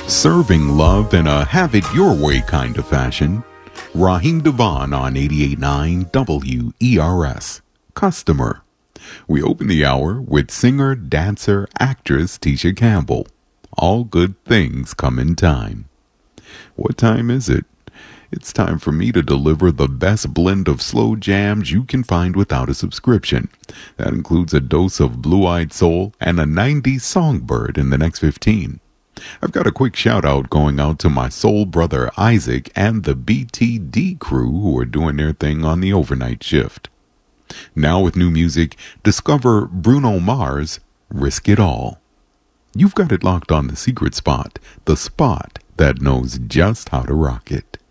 Serving love in a have it your way kind of fashion. Raheem Devon on 88.9 WERS. Customer. We open the hour with singer, dancer, actress Tisha Campbell. All good things come in time. What time is it? It's time for me to deliver the best blend of slow jams you can find without a subscription. That includes a dose of blue-eyed soul and a 90s songbird in the next 15. I've got a quick shout out going out to my soul brother Isaac and the BTD crew who are doing their thing on the overnight shift. Now with new music, discover Bruno Mars' Risk It All. You've got it locked on the secret spot, the spot that knows just how to rock it.